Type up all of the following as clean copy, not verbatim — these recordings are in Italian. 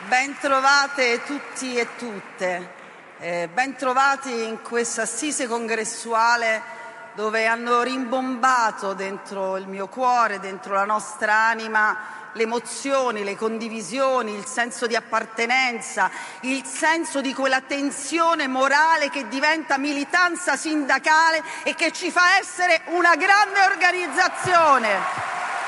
Bentrovate tutti e tutte, bentrovati in questa assise congressuale dove hanno rimbombato dentro il mio cuore, dentro la nostra anima, le emozioni, le condivisioni, il senso di appartenenza, il senso di quella tensione morale che diventa militanza sindacale e che ci fa essere una grande organizzazione.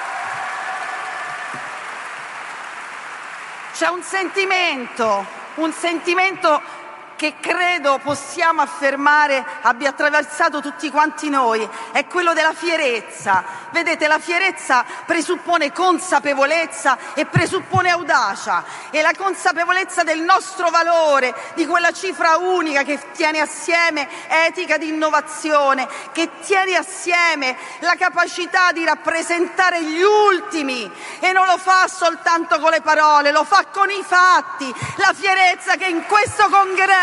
C'è un sentimento che credo possiamo affermare abbia attraversato tutti quanti noi, è quello della fierezza. Vedete, la fierezza presuppone consapevolezza e presuppone audacia, e la consapevolezza del nostro valore, di quella cifra unica che tiene assieme etica di innovazione, che tiene assieme la capacità di rappresentare gli ultimi, e non lo fa soltanto con le parole, lo fa con i fatti. La fierezza che in questo congresso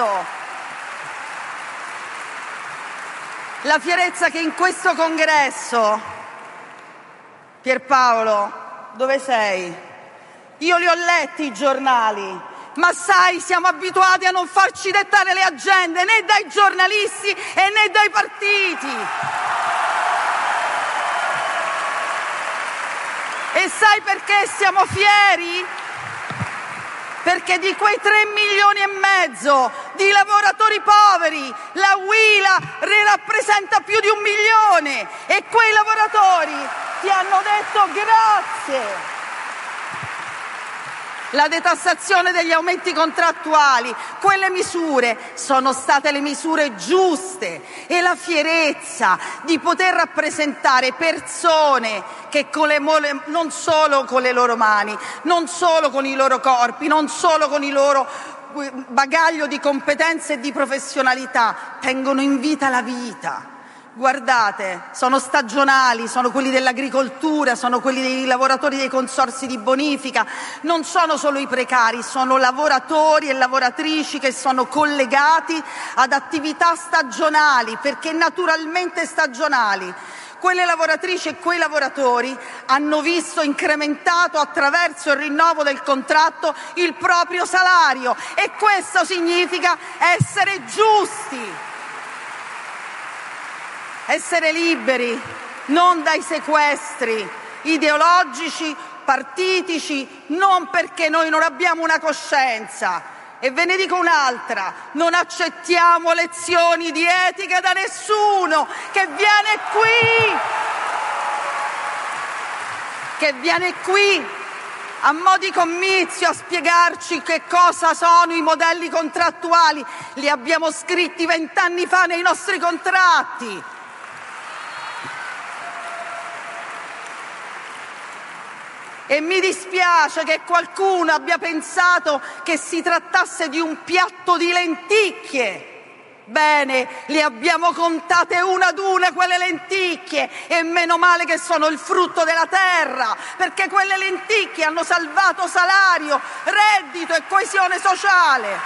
Pierpaolo, dove sei? Io li ho letti i giornali, ma sai, siamo abituati a non farci dettare le agende né dai giornalisti e né dai partiti. E sai perché siamo fieri? Perché di quei 3,5 milioni di lavoratori poveri, la Huila rappresenta più di 1 milione, e quei lavoratori ti hanno detto grazie. La detassazione degli aumenti contrattuali, quelle misure sono state le misure giuste, e la fierezza di poter rappresentare persone che non solo con le loro mani, non solo con i loro corpi, non solo con il loro bagaglio di competenze e di professionalità tengono in vita la vita. Guardate, sono stagionali, sono quelli dell'agricoltura, sono quelli dei lavoratori dei consorzi di bonifica, non sono solo i precari, sono lavoratori e lavoratrici che sono collegati ad attività stagionali, perché naturalmente stagionali. Quelle lavoratrici e quei lavoratori hanno visto incrementato attraverso il rinnovo del contratto il proprio salario, e questo significa essere giusti. Essere liberi, non dai sequestri ideologici, partitici, non perché noi non abbiamo una coscienza. E ve ne dico un'altra: non accettiamo lezioni di etica da nessuno che viene qui a mo' di comizio a spiegarci che cosa sono i modelli contrattuali. Li abbiamo scritti 20 anni fa nei nostri contratti. E mi dispiace che qualcuno abbia pensato che si trattasse di un piatto di lenticchie. Bene, le abbiamo contate una ad una quelle lenticchie, e meno male che sono il frutto della terra, perché quelle lenticchie hanno salvato salario, reddito e coesione sociale.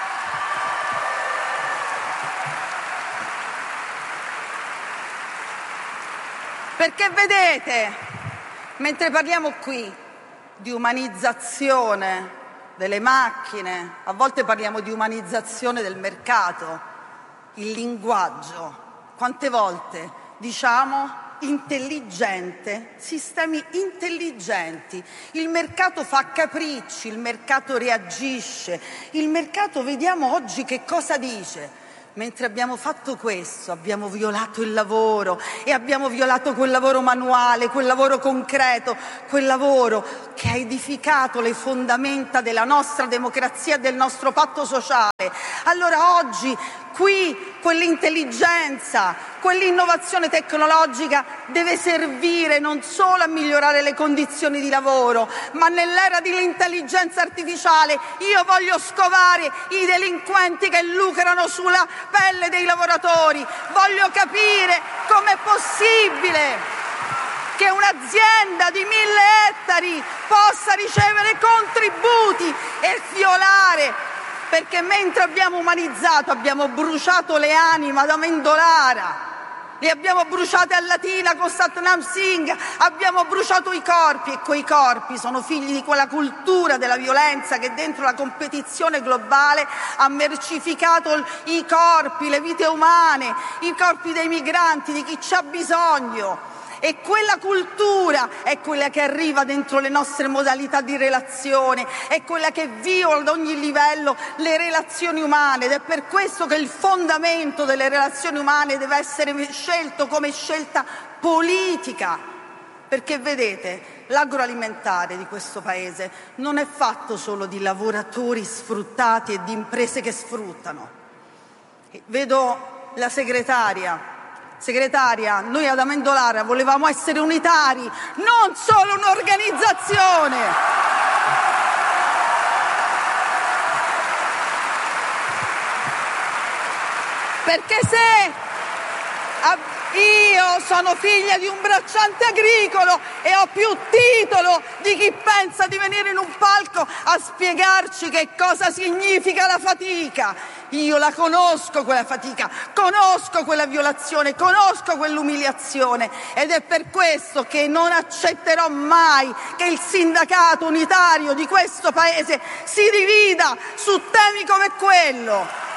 Perché vedete, mentre parliamo qui di umanizzazione delle macchine, a volte parliamo di umanizzazione del mercato, il linguaggio, quante volte diciamo intelligente, sistemi intelligenti, il mercato fa capricci, il mercato reagisce, il mercato vediamo oggi che cosa dice. Mentre abbiamo fatto questo, abbiamo violato il lavoro, e abbiamo violato quel lavoro manuale, quel lavoro concreto, quel lavoro che ha edificato le fondamenta della nostra democrazia e del nostro patto sociale. Allora oggi qui quell'intelligenza, quell'innovazione tecnologica deve servire non solo a migliorare le condizioni di lavoro, ma nell'era dell'intelligenza artificiale io voglio scovare i delinquenti che lucrano sulla pelle dei lavoratori. Voglio capire com'è possibile che un'azienda di 1.000 ettari possa ricevere contributi e violare, perché mentre abbiamo umanizzato, abbiamo bruciato le anime ad Amendolara. li abbiamo bruciati a Latina con Satnam Singh, abbiamo bruciato i corpi, e quei corpi sono figli di quella cultura della violenza che dentro la competizione globale ha mercificato i corpi, le vite umane, i corpi dei migranti, di chi c'ha bisogno. E quella cultura è quella che arriva dentro le nostre modalità di relazione, è quella che viola ad ogni livello le relazioni umane, ed è per questo che il fondamento delle relazioni umane deve essere scelto come scelta politica. Perché vedete, l'agroalimentare di questo Paese non è fatto solo di lavoratori sfruttati e di imprese che sfruttano. Vedo la segretaria, noi ad Amendolara volevamo essere unitari, non solo un'organizzazione. Perché se io sono figlia di un bracciante agricolo e ho più titolo di chi pensa di venire in un palco a spiegarci che cosa significa la fatica. Io la conosco quella fatica, conosco quella violazione, conosco quell'umiliazione, ed è per questo che non accetterò mai che il sindacato unitario di questo Paese si divida su temi come quello.